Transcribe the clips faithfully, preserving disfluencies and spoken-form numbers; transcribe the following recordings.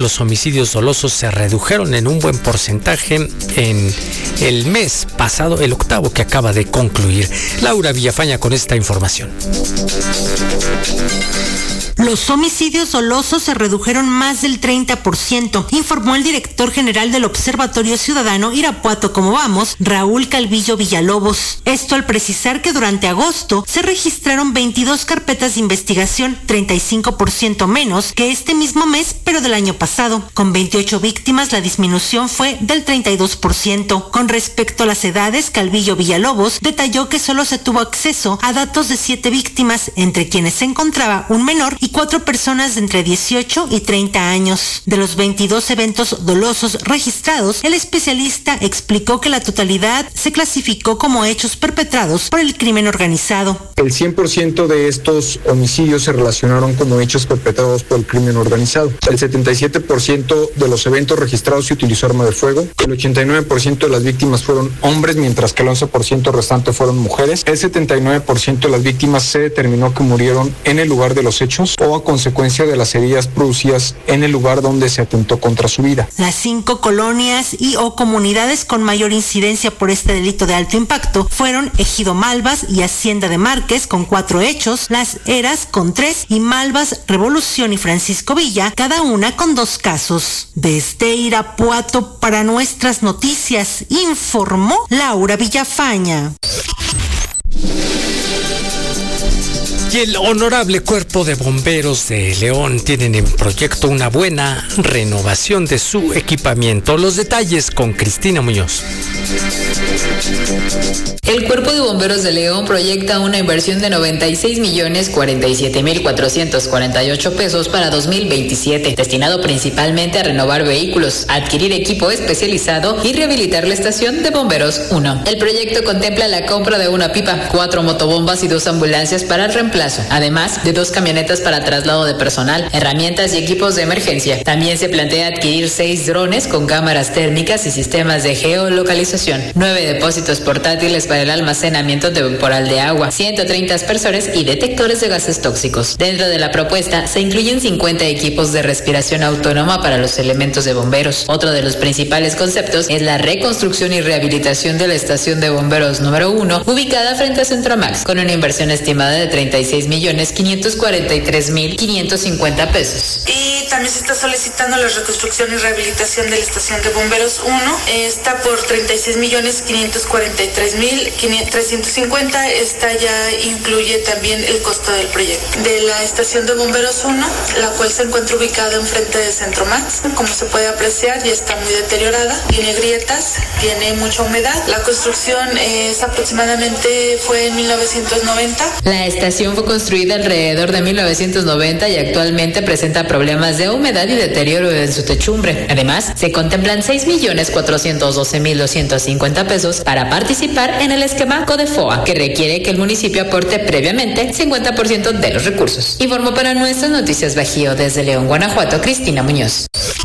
los homicidios dolosos se redujeron en un buen porcentaje en el mes pasado, el octavo que acaba de concluir. Laura Villafaña con esta información. Los homicidios dolosos se redujeron más del treinta por ciento, informó el director general del Observatorio Ciudadano Irapuato Como Vamos, Raúl Calvillo Villalobos. Esto al precisar que durante agosto se registraron veintidós carpetas de investigación, treinta y cinco por ciento menos que este mismo mes, pero del año pasado. Con veintiocho víctimas, la disminución fue del treinta y dos por ciento. Con respecto a las edades, Calvillo Villalobos detalló que solo se tuvo acceso a datos de siete víctimas, entre quienes se encontraba un menor y cuatro personas de entre dieciocho y treinta años. De los veintidós eventos dolosos registrados, el especialista explicó que la totalidad se clasificó como hechos perpetrados por el crimen organizado. El cien por ciento de estos homicidios se relacionaron como hechos perpetrados por el crimen organizado. El setenta y siete por ciento de los eventos registrados se utilizó arma de fuego. El ochenta y nueve por ciento de las víctimas fueron hombres, mientras que el once por ciento restante fueron mujeres. El setenta y nueve por ciento de las víctimas se determinó que murieron en el lugar de los hechos o a consecuencia de las heridas producidas en el lugar donde se atentó contra su vida. Las cinco colonias y o comunidades con mayor incidencia por este delito de alto impacto fueron Ejido Malvas y Hacienda de Márquez con cuatro hechos, Las Heras con tres y Malvas, Revolución y Francisco Villa, cada una con dos casos. Desde Irapuato para Nuestras Noticias, informó Laura Villafaña. Y el Honorable Cuerpo de Bomberos de León tienen en proyecto una buena renovación de su equipamiento. Los detalles con Cristina Muñoz. El Cuerpo de Bomberos de León proyecta una inversión de noventa y seis millones cuarenta y siete mil cuatrocientos cuarenta y ocho pesos para dos mil veintisiete, destinado principalmente a renovar vehículos, adquirir equipo especializado y rehabilitar la estación de Bomberos uno. El proyecto contempla la compra de una pipa, cuatro motobombas y dos ambulancias para el reemplazo, además de dos camionetas para traslado de personal, herramientas y equipos de emergencia. También se plantea adquirir seis drones con cámaras térmicas y sistemas de geolocalización, nueve depósitos portátiles para el almacenamiento temporal de agua, ciento treinta aspersores y detectores de gases tóxicos. Dentro de la propuesta se incluyen cincuenta equipos de respiración autónoma para los elementos de bomberos. Otro de los principales conceptos es la reconstrucción y rehabilitación de la estación de bomberos número uno, ubicada frente a Centromax, con una inversión estimada de treinta y seis millones quinientos cuarenta y tres mil quinientos cincuenta pesos. Y también se está solicitando la reconstrucción y rehabilitación de la estación de bomberos uno, está por treinta y seis millones quinientos cuarenta y tres mil trescientos cincuenta. Esta ya incluye también el costo del proyecto. De la estación de bomberos uno, la cual se encuentra ubicada enfrente de Centromax, como se puede apreciar, ya está muy deteriorada, tiene grietas, tiene mucha humedad. La construcción es aproximadamente fue en mil novecientos noventa. La estación fue construida alrededor de mil novecientos noventa y actualmente presenta problemas de humedad y deterioro en su techumbre. Además, se contemplan seis millones cuatrocientos doce mil doscientos cincuenta pesos para participar en el esquema Codefoa, que requiere que el municipio aporte previamente cincuenta por ciento de los recursos. Informó para Nuestras Noticias Bajío desde León, Guanajuato, Cristina Muñoz.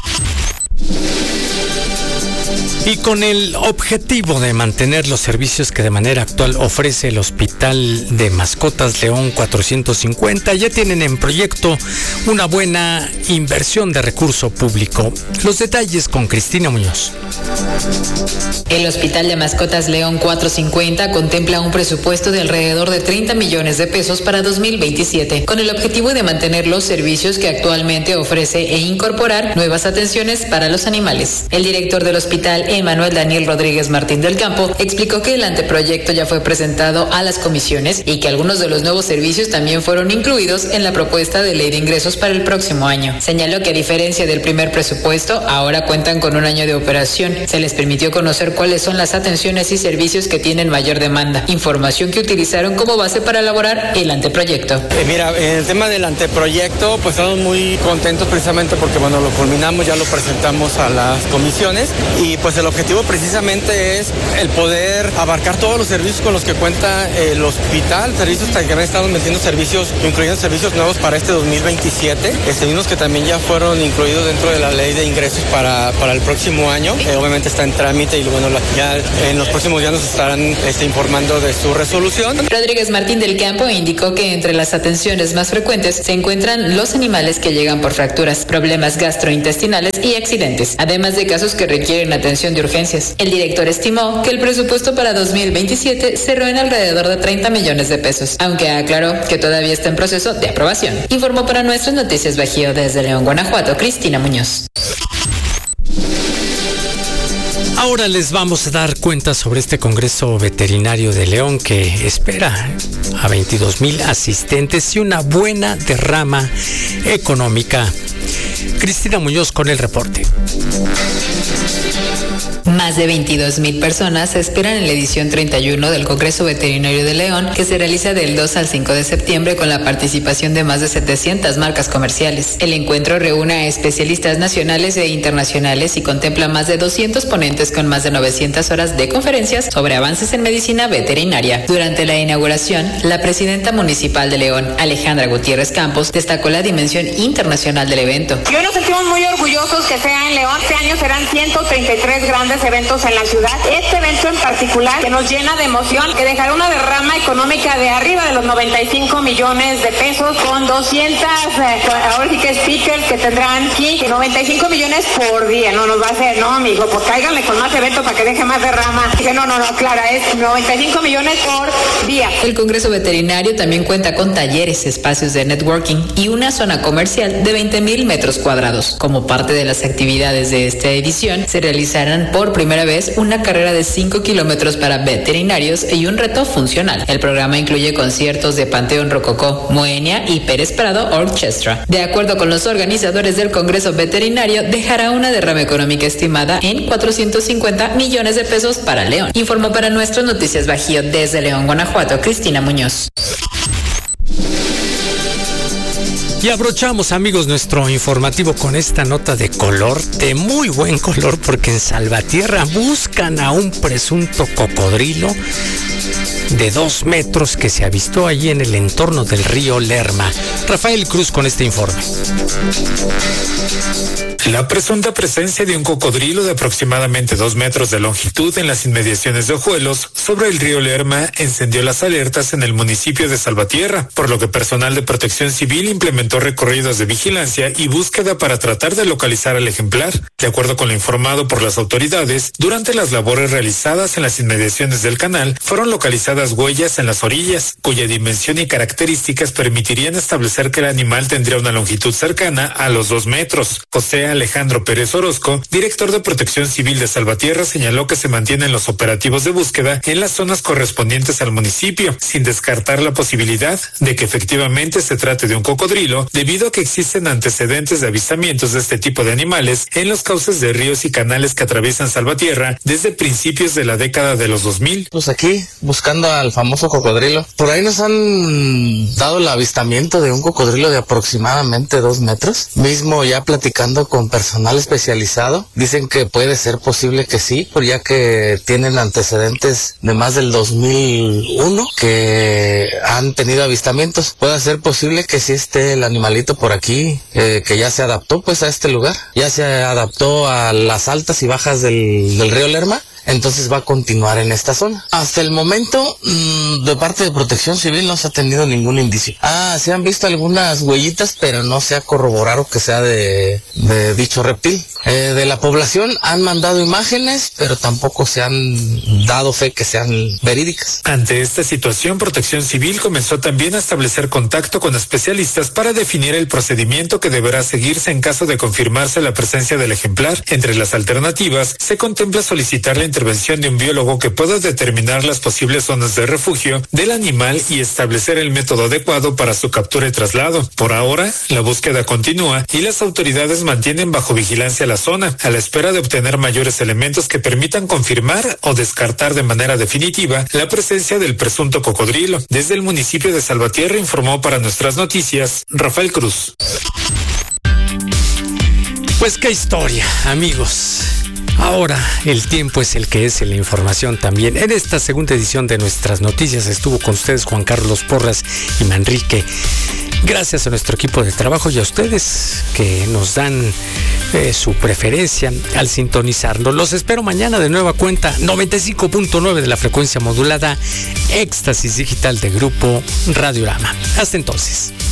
Y con el objetivo de mantener los servicios que de manera actual ofrece el Hospital de Mascotas León cuatrocientos cincuenta, ya tienen en proyecto una buena inversión de recurso público. Los detalles con Cristina Muñoz. El Hospital de Mascotas León cuatrocientos cincuenta contempla un presupuesto de alrededor de treinta millones de pesos para dos mil veintisiete, con el objetivo de mantener los servicios que actualmente ofrece e incorporar nuevas atenciones para los animales. El director del hospital, Emanuel Daniel Rodríguez Martín del Campo, explicó que el anteproyecto ya fue presentado a las comisiones y que algunos de los nuevos servicios también fueron incluidos en la propuesta de ley de ingresos para el próximo año. Señaló que a diferencia del primer presupuesto, ahora cuentan con un año de operación. Se les permitió conocer cuáles son las atenciones y servicios que tienen mayor demanda, información que utilizaron como base para elaborar el anteproyecto. Eh, mira, en el tema del anteproyecto, pues estamos muy contentos precisamente porque, bueno, lo culminamos, ya lo presentamos a las comisiones y pues el el objetivo precisamente es el poder abarcar todos los servicios con los que cuenta el hospital, servicios que estamos metiendo servicios, incluyendo servicios nuevos para este dos mil veintisiete, este, unos que también ya fueron incluidos dentro de la ley de ingresos para, para el próximo año. Eh, obviamente está en trámite y bueno, la, ya en los próximos días nos estarán este, informando de su resolución. Rodríguez Martín del Campo indicó que entre las atenciones más frecuentes se encuentran los animales que llegan por fracturas, problemas gastrointestinales y accidentes, además de casos que requieren atención de urgencias. El director estimó que el presupuesto para dos mil veintisiete cerró en alrededor de treinta millones de pesos, aunque aclaró que todavía está en proceso de aprobación. Informó para Nuestras Noticias Bajío desde León, Guanajuato, Cristina Muñoz. Ahora les vamos a dar cuenta sobre este Congreso Veterinario de León que espera a veintidós mil asistentes y una buena derrama económica. Cristina Muñoz con el reporte. Más de veintidós mil personas esperan en la edición treinta y uno del Congreso Veterinario de León, que se realiza del dos al cinco de septiembre con la participación de más de setecientas marcas comerciales. El encuentro reúne a especialistas nacionales e internacionales y contempla más de doscientos ponentes con más de novecientas horas de conferencias sobre avances en medicina veterinaria. Durante la inauguración, la presidenta municipal de León, Alejandra Gutiérrez Campos, destacó la dimensión internacional del evento. Y hoy nos sentimos muy orgullosos que sea en León. Este año serán ciento treinta y tres grandes eventos en la ciudad. Este evento en particular que nos llena de emoción, que dejará una derrama económica de arriba de los noventa y cinco millones de pesos con doscientos, eh, ahora sí que speakers que tendrán aquí, noventa y cinco millones por día. No nos va a hacer, no amigo, pues cáiganle con más eventos para que deje más derrama. Dije, no, no, no, Clara, es noventa y cinco millones por día. El Congreso Veterinario también cuenta con talleres, espacios de networking y una zona comercial de veinte mil metros cuadrados. Como parte de las actividades de esta edición, se realizarán por primera vez una carrera de cinco kilómetros para veterinarios y un reto funcional. El programa incluye conciertos de Panteón Rococó, Moenia y Pérez Prado Orchestra. De acuerdo con los organizadores del Congreso Veterinario, dejará una derrama económica estimada en cuatrocientos cincuenta millones de pesos para León. Informó para Nuestras Noticias Bajío desde León, Guanajuato, Cristina Muñoz. Y abrochamos, amigos, nuestro informativo con esta nota de color, de muy buen color, porque en Salvatierra buscan a un presunto cocodrilo de dos metros que se avistó allí en el entorno del río Lerma. Rafael Cruz con este informe. La presunta presencia de un cocodrilo de aproximadamente dos metros de longitud en las inmediaciones de Ojuelos, sobre el río Lerma, encendió las alertas en el municipio de Salvatierra, por lo que personal de Protección Civil implementó recorridos de vigilancia y búsqueda para tratar de localizar al ejemplar. De acuerdo con lo informado por las autoridades, durante las labores realizadas en las inmediaciones del canal, fueron localizadas huellas en las orillas, cuya dimensión y características permitirían establecer que el animal tendría una longitud cercana a los dos metros. José Alejandro Pérez Orozco, director de Protección Civil de Salvatierra, señaló que se mantienen los operativos de búsqueda en las zonas correspondientes al municipio, sin descartar la posibilidad de que efectivamente se trate de un cocodrilo, debido a que existen antecedentes de avistamientos de este tipo de animales en los cauces de ríos y canales que atraviesan Salvatierra desde principios de la década de los dos mil. Pues aquí, buscando al famoso cocodrilo. Por ahí nos han dado el avistamiento de un cocodrilo de aproximadamente dos metros. Mismo ya platicando con personal especializado, dicen que puede ser posible que sí, por ya que tienen antecedentes de más del dos mil uno que han tenido avistamientos. Puede ser posible que sí esté el animalito por aquí, eh, que ya se adaptó pues a este lugar, ya se adaptó a las altas y bajas del, del río Lerma. Entonces va a continuar en esta zona. Hasta el momento, mmm, de parte de Protección Civil no se ha tenido ningún indicio. Ah, se han visto algunas huellitas, pero no se ha corroborado que sea de, de dicho reptil. Eh, de la población han mandado imágenes, pero tampoco se han dado fe que sean verídicas. Ante esta situación, Protección Civil comenzó también a establecer contacto con especialistas para definir el procedimiento que deberá seguirse en caso de confirmarse la presencia del ejemplar. Entre las alternativas, se contempla solicitar la intervención de un biólogo que pueda determinar las posibles zonas de refugio del animal y establecer el método adecuado para su captura y traslado. Por ahora, la búsqueda continúa y las autoridades mantienen bajo vigilancia la zona, a la espera de obtener mayores elementos que permitan confirmar o descartar de manera definitiva la presencia del presunto cocodrilo. Desde el municipio de Salvatierra informó para Nuestras Noticias, Rafael Cruz. Pues qué historia, amigos. Ahora el tiempo es el que es, en la información también. En esta segunda edición de Nuestras Noticias estuvo con ustedes Juan Carlos Porras y Manrique. Gracias a nuestro equipo de trabajo y a ustedes que nos dan eh, su preferencia al sintonizarnos. Los espero mañana de nueva cuenta, noventa y cinco punto nueve de la frecuencia modulada, Éxtasis Digital de Grupo Radiorama. Hasta entonces.